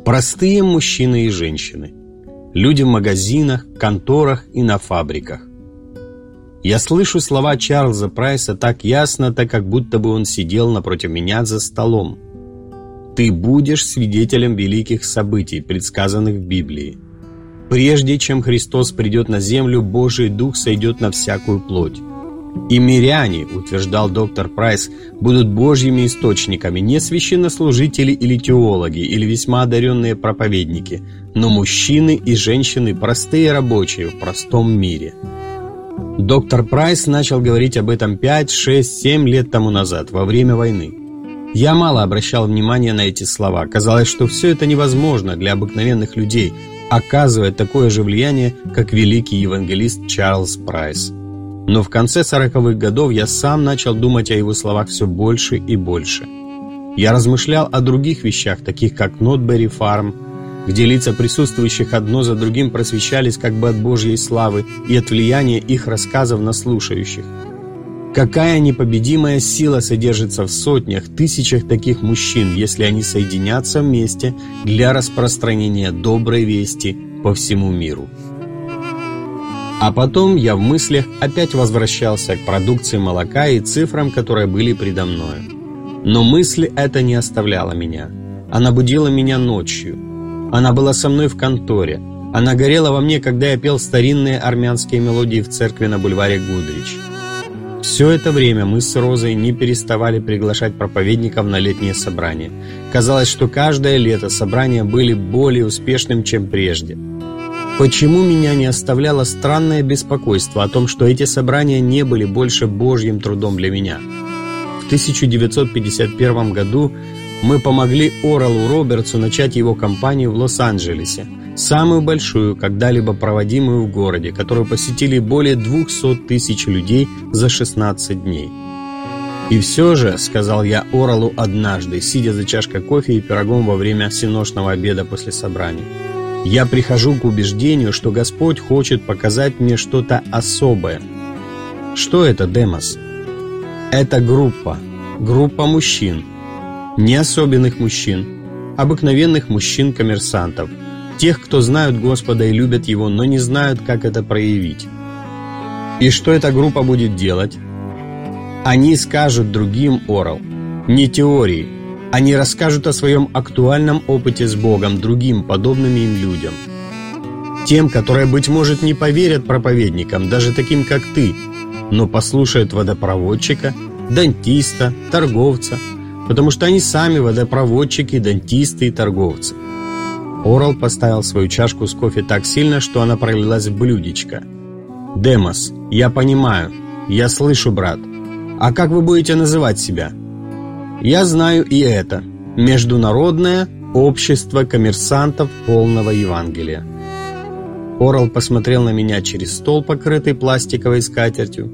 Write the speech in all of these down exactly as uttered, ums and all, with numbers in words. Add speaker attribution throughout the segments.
Speaker 1: Простые мужчины и женщины. Люди в магазинах, конторах и на фабриках. Я слышу слова Чарльза Прайса так ясно, так как будто бы он сидел напротив меня за столом. Ты будешь свидетелем великих событий, предсказанных в Библии. Прежде чем Христос придет на землю, Божий Дух сойдет на всякую плоть. И миряне, утверждал доктор Прайс, будут Божьими источниками, не священнослужители или теологи, или весьма одаренные проповедники, но мужчины и женщины, простые рабочие в простом мире. Доктор Прайс начал говорить об этом пять, шесть, семь лет тому назад, во время войны. Я мало обращал внимания на эти слова. Казалось, что все это невозможно для обыкновенных людей, оказывает такое же влияние, как великий евангелист Чарльз Прайс. Но в конце сороковых годов я сам начал думать о его словах все больше и больше. Я размышлял о других вещах, таких как Нотбери Фарм, где лица присутствующих одно за другим просвещались как бы от Божьей славы и от влияния их рассказов на слушающих. Какая непобедимая сила содержится в сотнях, тысячах таких мужчин, если они соединятся вместе для распространения доброй вести по всему миру. А потом я в мыслях опять возвращался к продукции молока и цифрам, которые были предо мною. Но мысль эта не оставляла меня. Она будила меня ночью. Она была со мной в конторе. Она горела во мне, когда я пел старинные армянские мелодии в церкви на бульваре Гудрич. Все это время мы с Розой не переставали приглашать проповедников на летние собрания. Казалось, что каждое лето собрания были более успешным, чем прежде. Почему меня не оставляло странное беспокойство о том, что эти собрания не были больше Божьим трудом для меня? В тысяча девятьсот пятьдесят первом году мы помогли Оралу Робертсу начать его кампанию в Лос-Анджелесе, самую большую, когда-либо проводимую в городе, которую посетили более двухсот тысяч людей за шестнадцать дней. «И все же», — сказал я Оралу однажды, сидя за чашкой кофе и пирогом во время всенощного обеда после собрания, «я прихожу к убеждению, что Господь хочет показать мне что-то особое». «Что это, Демос?» «Это группа, группа мужчин, не особенных мужчин, обыкновенных мужчин-коммерсантов, тех, кто знают Господа и любят Его, но не знают, как это проявить». «И что эта группа будет делать?» «Они скажут другим, Орал, не теории. Они расскажут о своем актуальном опыте с Богом другим, подобным им людям. Тем, которые, быть может, не поверят проповедникам, даже таким, как ты, но послушают водопроводчика, дантиста, торговца, потому что они сами водопроводчики, дантисты и торговцы». Орал поставил свою чашку с кофе так сильно, что она пролилась в блюдечко. «Демос, я понимаю, я слышу, брат. А как вы будете называть себя?» «Я знаю и это. Международное общество коммерсантов полного Евангелия». Орал посмотрел на меня через стол, покрытый пластиковой скатертью.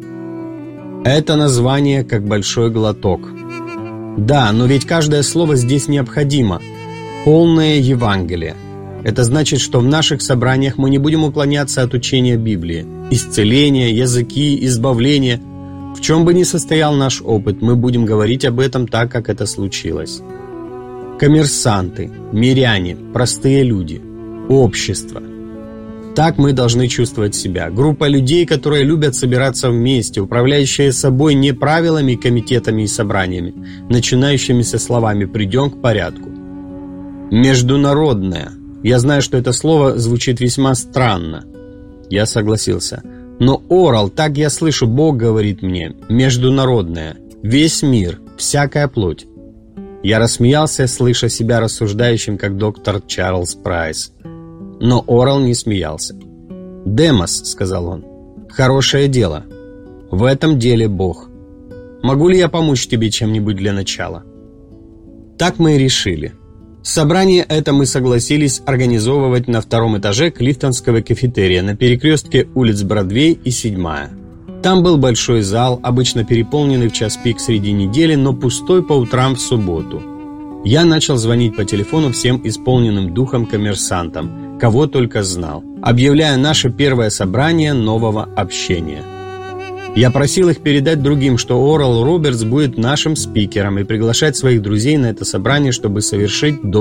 Speaker 1: «Это название как большой глоток. Да, но ведь каждое слово здесь необходимо. Полное Евангелие. Это значит, что в наших собраниях мы не будем уклоняться от учения Библии. Исцеление, языки, избавление. В чем бы ни состоял наш опыт, мы будем говорить об этом так, как это случилось. Коммерсанты, миряне, простые люди, общество. Так мы должны чувствовать себя. Группа людей, которые любят собираться вместе, управляющие собой не правилами, комитетами и собраниями, начинающимися словами «придем к порядку». Международное. Я знаю, что это слово звучит весьма странно. Я согласился. Но, Орал, так я слышу, Бог говорит мне, международное, весь мир, всякая плоть. Я рассмеялся, слыша себя рассуждающим, как доктор Чарльз Прайс. Но Орал не смеялся. «Демос», — сказал он, — «хорошее дело. В этом деле Бог. Могу ли я помочь тебе чем-нибудь для начала?» Так мы и решили. Собрание это мы согласились организовывать на втором этаже Клифтонского кафетерия на перекрестке улиц Бродвей и седьмая. Там был большой зал, обычно переполненный в час пик среди недели, но пустой по утрам в субботу. Я начал звонить по телефону всем исполненным духом коммерсантам, кого только знал, объявляя наше первое собрание нового общения. Я просил их передать другим, что Орал Робертс будет нашим спикером и приглашать своих друзей на это собрание, чтобы совершить доброе